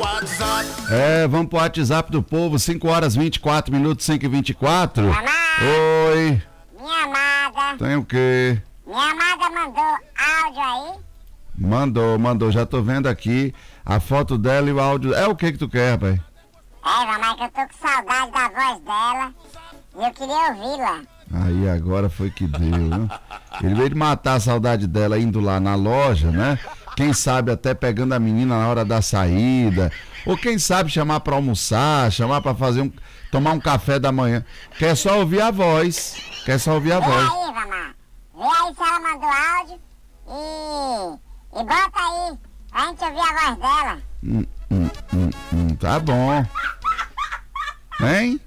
Vamos pro WhatsApp do povo, 5 horas 24 minutos, 5h24. Oi. Minha amada. Tem o quê? Minha amada mandou áudio aí? Mandou, já tô vendo aqui a foto dela e o áudio. É o que tu quer, rapaz? Mamãe, que eu tô com saudade da voz dela e eu queria ouvi-la. Aí agora foi que deu, né? Ele veio de matar a saudade dela indo lá na loja, né? Quem sabe até pegando a menina na hora da saída. Ou quem sabe chamar pra almoçar, chamar pra tomar um café da manhã. Quer só ouvir a voz. Vê aí, mamãe. Vê aí se ela mandou áudio e bota aí pra gente ouvir a voz dela. Tá bom. Hein?